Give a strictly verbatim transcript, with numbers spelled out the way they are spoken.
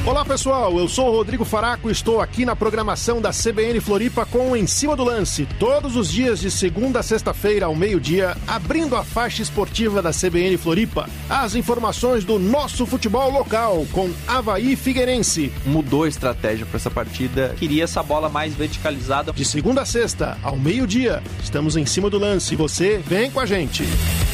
Olá pessoal, eu sou o Rodrigo Faraco e estou aqui na programação da C B N Floripa com o Em Cima do Lance, todos os dias de segunda a sexta-feira ao meio-dia, abrindo a faixa esportiva da C B N Floripa. As informações do nosso futebol local com Avaí Figueirense. Mudou a estratégia para essa partida, queria essa bola mais verticalizada. De segunda a sexta ao meio-dia, estamos em Cima do Lance e você vem com a gente.